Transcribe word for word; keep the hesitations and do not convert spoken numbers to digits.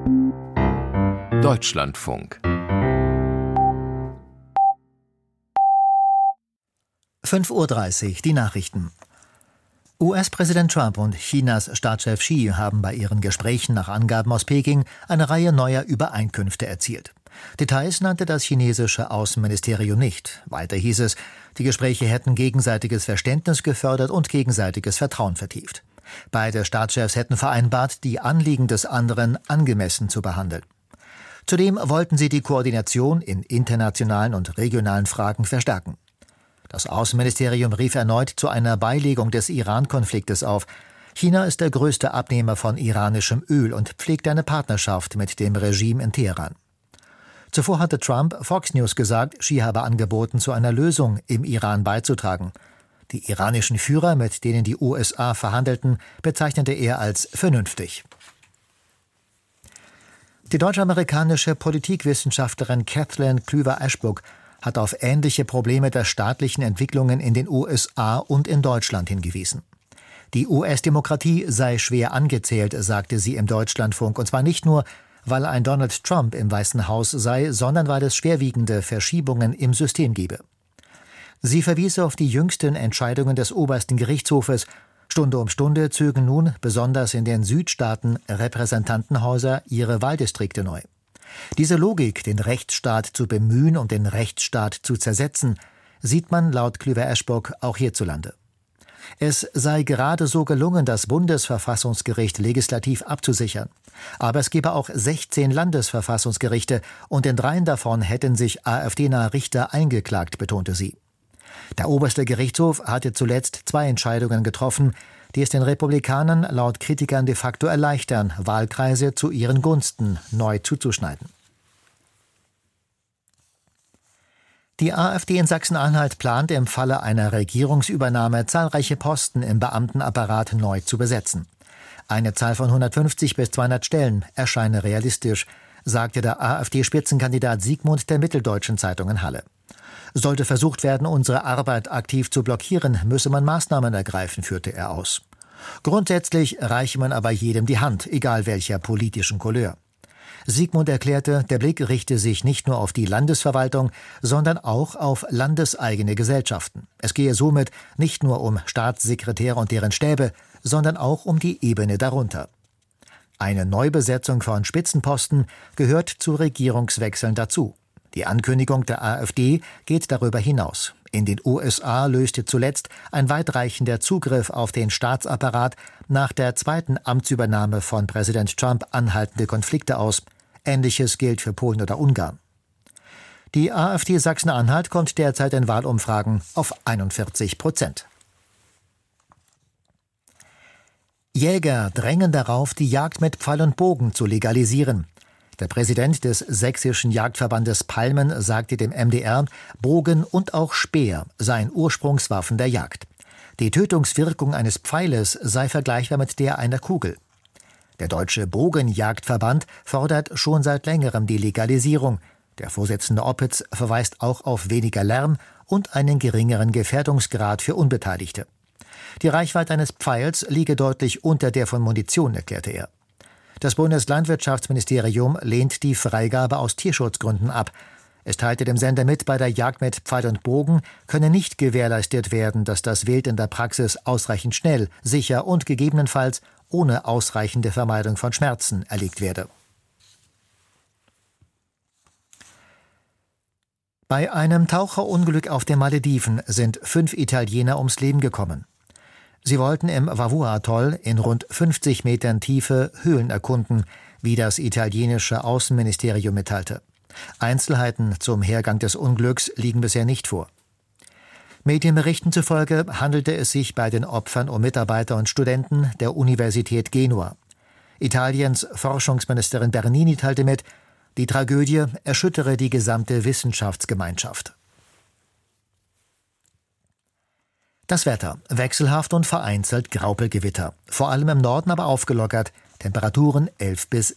Deutschlandfunk. fünf Uhr dreißig, die Nachrichten. U S-Präsident Trump und Chinas Staatschef Xi haben bei ihren Gesprächen nach Angaben aus Peking eine Reihe neuer Übereinkünfte erzielt. Details nannte das chinesische Außenministerium nicht. Weiter hieß es, die Gespräche hätten gegenseitiges Verständnis gefördert und gegenseitiges Vertrauen vertieft. Beide Staatschefs hätten vereinbart, die Anliegen des anderen angemessen zu behandeln. Zudem wollten sie die Koordination in internationalen und regionalen Fragen verstärken. Das Außenministerium rief erneut zu einer Beilegung des Iran-Konfliktes auf. China ist der größte Abnehmer von iranischem Öl und pflegt eine Partnerschaft mit dem Regime in Teheran. Zuvor hatte Trump Fox News gesagt, Xi habe angeboten, zu einer Lösung im Iran beizutragen. Die iranischen Führer, mit denen die U S A verhandelten, bezeichnete er als vernünftig. Die deutsch-amerikanische Politikwissenschaftlerin Kathleen Klüver-Ashbrook hat auf ähnliche Probleme der staatlichen Entwicklungen in den U S A und in Deutschland hingewiesen. Die U S-Demokratie sei schwer angezählt, sagte sie im Deutschlandfunk, und zwar nicht nur, weil ein Donald Trump im Weißen Haus sei, sondern weil es schwerwiegende Verschiebungen im System gebe. Sie verwies auf die jüngsten Entscheidungen des obersten Gerichtshofes. Stunde um Stunde zögen nun, besonders in den Südstaaten, Repräsentantenhäuser ihre Wahldistrikte neu. Diese Logik, den Rechtsstaat zu bemühen und den Rechtsstaat zu zersetzen, sieht man laut Klüver-Ashbrook auch hierzulande. Es sei gerade so gelungen, das Bundesverfassungsgericht legislativ abzusichern. Aber es gebe auch sechzehn Landesverfassungsgerichte und in dreien davon hätten sich AfD-nahe Richter eingeklagt, betonte sie. Der oberste Gerichtshof hatte zuletzt zwei Entscheidungen getroffen, die es den Republikanern laut Kritikern de facto erleichtern, Wahlkreise zu ihren Gunsten neu zuzuschneiden. Die AfD in Sachsen-Anhalt plant im Falle einer Regierungsübernahme zahlreiche Posten im Beamtenapparat neu zu besetzen. Eine Zahl von hundertfünfzig bis zweihundert Stellen erscheine realistisch, sagte der AfD-Spitzenkandidat Siegmund der Mitteldeutschen Zeitung in Halle. Sollte versucht werden, unsere Arbeit aktiv zu blockieren, müsse man Maßnahmen ergreifen, führte er aus. Grundsätzlich reiche man aber jedem die Hand, egal welcher politischen Couleur. Siegmund erklärte, der Blick richte sich nicht nur auf die Landesverwaltung, sondern auch auf landeseigene Gesellschaften. Es gehe somit nicht nur um Staatssekretäre und deren Stäbe, sondern auch um die Ebene darunter. Eine Neubesetzung von Spitzenposten gehört zu Regierungswechseln dazu. Die Ankündigung der AfD geht darüber hinaus. In den U S A löste zuletzt ein weitreichender Zugriff auf den Staatsapparat nach der zweiten Amtsübernahme von Präsident Trump anhaltende Konflikte aus. Ähnliches gilt für Polen oder Ungarn. Die AfD Sachsen-Anhalt kommt derzeit in Wahlumfragen auf einundvierzig Prozent. Jäger drängen darauf, die Jagd mit Pfeil und Bogen zu legalisieren. Der Präsident des sächsischen Jagdverbandes Palmen sagte dem M D R, Bogen und auch Speer seien Ursprungswaffen der Jagd. Die Tötungswirkung eines Pfeiles sei vergleichbar mit der einer Kugel. Der Deutsche Bogenjagdverband fordert schon seit längerem die Legalisierung. Der Vorsitzende Oppitz verweist auch auf weniger Lärm und einen geringeren Gefährdungsgrad für Unbeteiligte. Die Reichweite eines Pfeils liege deutlich unter der von Munition, erklärte er. Das Bundeslandwirtschaftsministerium lehnt die Freigabe aus Tierschutzgründen ab. Es teilte dem Sender mit, bei der Jagd mit Pfeil und Bogen könne nicht gewährleistet werden, dass das Wild in der Praxis ausreichend schnell, sicher und gegebenenfalls ohne ausreichende Vermeidung von Schmerzen erlegt werde. Bei einem Taucherunglück auf den Malediven sind fünf Italiener ums Leben gekommen. Sie wollten im Vavua-Atoll in rund fünfzig Metern Tiefe Höhlen erkunden, wie das italienische Außenministerium mitteilte. Einzelheiten zum Hergang des Unglücks liegen bisher nicht vor. Medienberichten zufolge handelte es sich bei den Opfern um Mitarbeiter und Studenten der Universität Genua. Italiens Forschungsministerin Bernini teilte mit, die Tragödie erschüttere die gesamte Wissenschaftsgemeinschaft. Das Wetter: wechselhaft und vereinzelt Graupelgewitter. Vor allem im Norden aber aufgelockert. Temperaturen elf bis